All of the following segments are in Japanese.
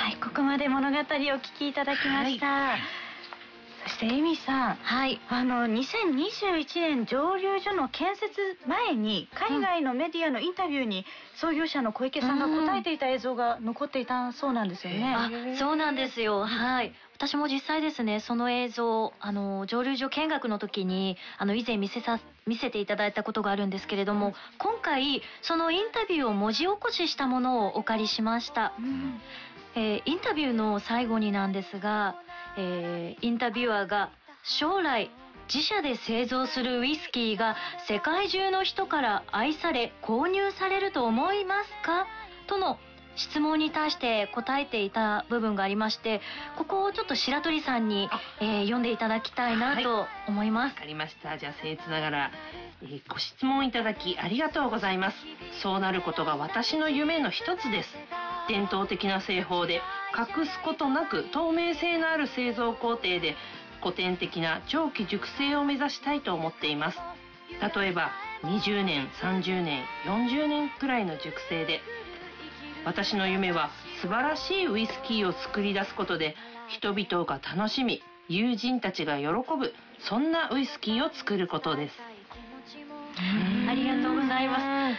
はい、ここまで物語をお聞きいただきました。そしてエミさん、 はい、 2021年蒸留所の建設前に海外のメディアのインタビューに創業者の小池さんが答えていた映像が残っていたそうなんですよね。 あ、そうなんですよ。はい。私も実際ですね、その映像、蒸留所見学の時に以前見せていただいたことがあるんですけれども、今回そのインタビューを文字起こししたものをお借りしました。インタビューの最後になんですが、インタビュアーが将来自社で製造するウイスキーが世界中の人から愛され購入されると思いますかとの質問に対して答えていた部分がありまして、ここをちょっと白鳥さんに、読んでいただきたいなと思います。 わかりました。じゃあ僭越ながら、ご質問いただきありがとうございます。そうなることが私の夢の一つです。伝統的な製法で隠すことなく透明性のある製造工程で古典的な長期熟成を目指したいと思っています。例えば20年、30年、40年くらいの熟成で、私の夢は素晴らしいウイスキーを作り出すことで人々が楽しみ、友人たちが喜ぶ、そんなウイスキーを作ることです。 ありがとうございます。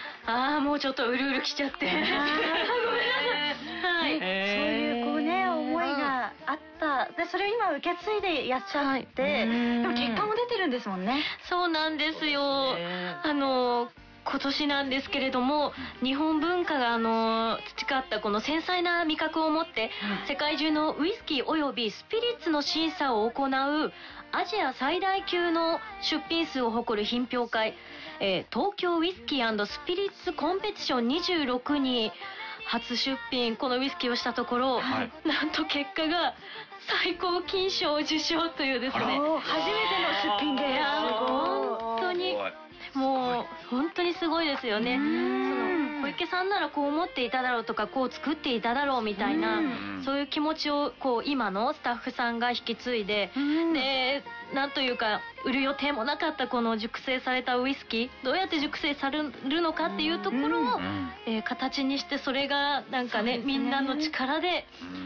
もうちょっとうるうるきちゃってごめんなさい。はい、 そういう思いがあったで、それを今受け継いでやっちゃって、でも結果も出てるんですもんね。 そうなんですよ。今年なんですけれども、日本文化が培ったこの繊細な味覚を持って世界中のウイスキーおよびスピリッツの審査を行うアジア最大級の出品数を誇る品評会、東京ウイスキー&スピリッツコンペティション26に初出品このウイスキーをしたところ、なんと結果が最高金賞受賞というですね、 初めての出品で。 本当にもう本当にすごいですよね。その小池さんならこう思っていただろうとか、こう作っていただろうみたいな、そういう気持ちを今のスタッフさんが引き継いで、でなんというか売る予定もなかったこの熟成されたウイスキー、どうやって熟成されるのかっていうところを、形にして、それがなんかね、みんなの力で